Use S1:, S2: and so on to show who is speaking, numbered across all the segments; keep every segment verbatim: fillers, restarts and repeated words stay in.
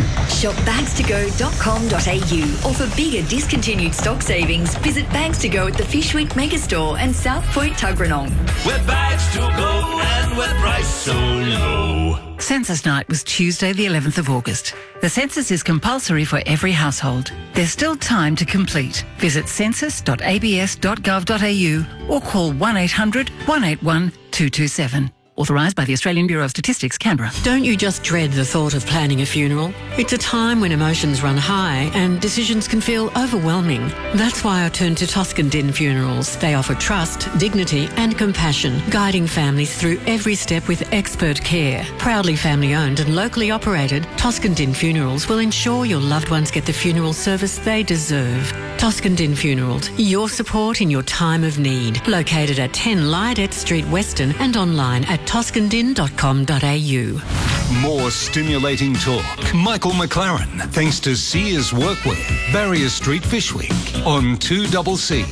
S1: Shop bags to go dot com dot a u, or for bigger discontinued stock savings, visit Bags to Go at the Fishwick Megastore and South Point Tuggeranong.
S2: We're bags to go and we're priced so low.
S3: Census night was Tuesday the eleventh of August. The census is compulsory for every household. There's still time to complete. Visit census dot a b s dot gov dot a u or call one eight hundred, one eight one, two two seven. Authorised by the Australian Bureau of Statistics, Canberra.
S4: Don't you just dread the thought of planning a funeral? It's a time when emotions run high and decisions can feel overwhelming. That's why I turned to Toscan Din Funerals. They offer trust, dignity and compassion, guiding families through every step with expert care. Proudly family owned and locally operated, Toscan Din Funerals will ensure your loved ones get the funeral service they deserve. Toscan Din Funerals, your support in your time of need. Located at ten Lydet Street, Weston, and online at toscan din dot com dot a u.
S5: More stimulating talk. Michael McLaren, thanks to Sears Workwear, Barrier Street, Fishwick, on two C C.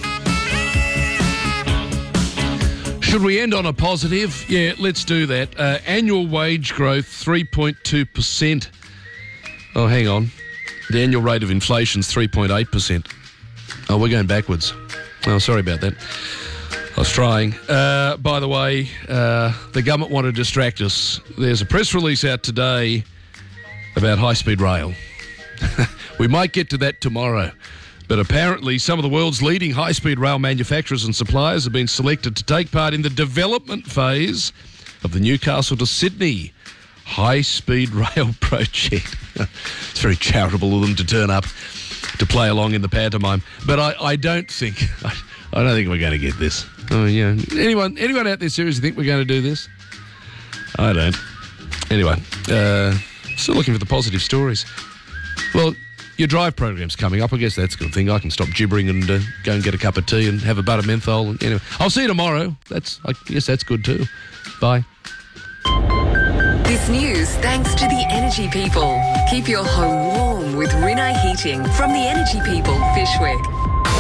S6: Should we end on a positive? Yeah, let's do that. Uh, annual wage growth, three point two percent. Oh, hang on. The annual rate of inflation is three point eight percent. Oh, we're going backwards. Oh, sorry about that. I was trying. Uh, by the way, uh, the government want to distract us. There's a press release out today about high-speed rail. We might get to that tomorrow. But apparently some of the world's leading high-speed rail manufacturers and suppliers have been selected to take part in the development phase of the Newcastle to Sydney high-speed rail project. It's very charitable of them to turn up to play along in the pantomime. But I, I don't think... I, I don't think we're going to get this. Oh, yeah. Anyone anyone out there seriously think we're going to do this? I don't. Anyway, uh, still looking for the positive stories. Well, your drive program's coming up. I guess that's a good thing. I can stop gibbering and uh, go and get a cup of tea and have a butter menthol. Anyway, I'll see you tomorrow. That's I guess that's good too. Bye.
S1: This news thanks to the Energy People. Keep your home warm with Rinnai Heating from the Energy People, Fishwick.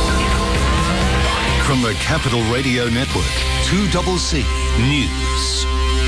S5: From the Capital Radio Network, two C C News.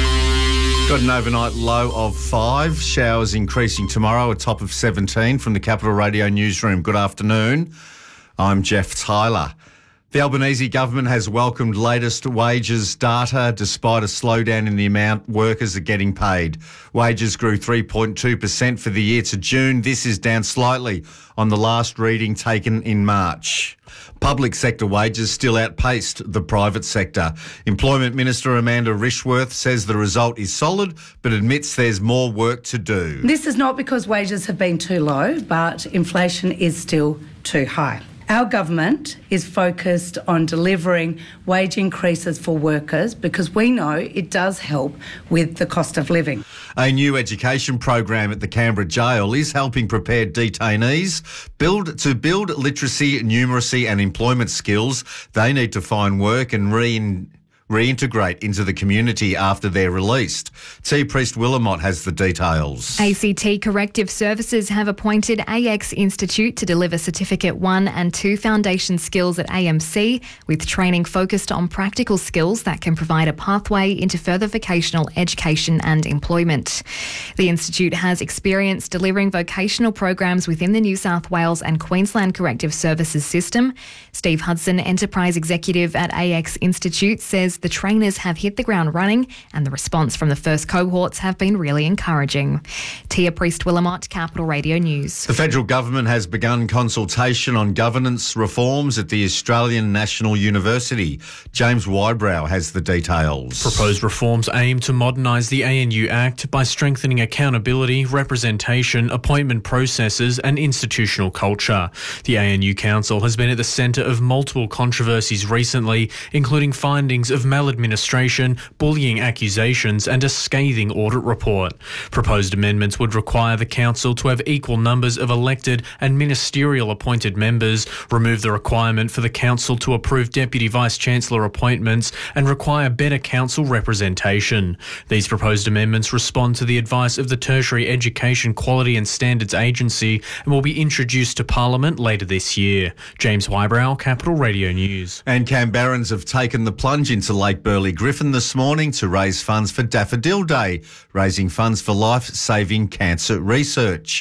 S7: Got an overnight low of five. Showers increasing tomorrow, a top of seventeen from the Capital Radio Newsroom. Good afternoon. I'm Jeff Tyler. The Albanese government has welcomed latest wages data despite a slowdown in the amount workers are getting paid. Wages grew three point two percent for the year to June. This is down slightly on the last reading taken in March. Public sector wages still outpaced the private sector. Employment Minister Amanda Rishworth says the result is solid but admits there's more work to do.
S8: This is not because wages have been too low, but inflation is still too high. Our government is focused on delivering wage increases for workers because we know it does help with the cost of living.
S7: A new education program at the Canberra Jail is helping prepare detainees build to build literacy, numeracy and employment skills. They need to find work and re reintegrate into the community after they're released. T. Priest Willamot has the details.
S9: A C T Corrective Services have appointed A X Institute to deliver Certificate one and two foundation skills at A M C, with training focused on practical skills that can provide a pathway into further vocational education and employment. The Institute has experience delivering vocational programs within the New South Wales and Queensland Corrective Services system. Steve Hudson, Enterprise Executive at A X Institute, says the trainers have hit the ground running and the response from the first cohorts have been really encouraging. Tia Priest-Willamot, Capital Radio News.
S7: The federal government has begun consultation on governance reforms at the Australian National University. James Wybrow has the details.
S10: Proposed reforms aim to modernise the A N U Act by strengthening accountability, representation, appointment processes and institutional culture. The A N U Council has been at the centre of multiple controversies recently, including findings of maladministration, bullying accusations and a scathing audit report. Proposed amendments would require the council to have equal numbers of elected and ministerial appointed members, remove the requirement for the council to approve deputy vice-chancellor appointments and require better council representation. These proposed amendments respond to the advice of the Tertiary Education Quality and Standards Agency and will be introduced to Parliament later this year. James Wybrow, Capital Radio News.
S7: And Canberrans have taken the plunge into Lake Burley Griffin this morning to raise funds for Daffodil Day, raising funds for life-saving cancer research.